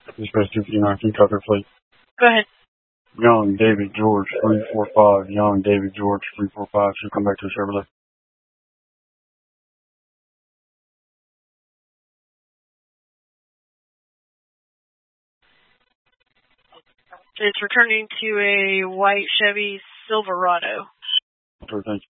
Dispatch 259, Tucker Plate. Go ahead. Young David George 345. Young David George 345. Should come back to Chevrolet. It's returning to a white Chevy Silverado. Sure, thank you.